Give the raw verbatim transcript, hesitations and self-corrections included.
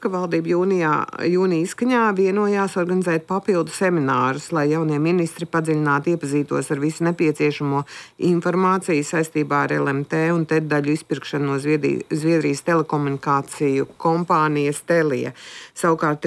ka valdība jūnijā, jūnija izskaņā vienojās organizēt papildu seminārus, lai jaunie ministri padziļināti iepazītos ar visu nepieciešamo informāciju saistībā ar L M T un T E D daļu izpirkšanu no Zviedrijas telekomunikāciju kompānijas Telia. Savukārt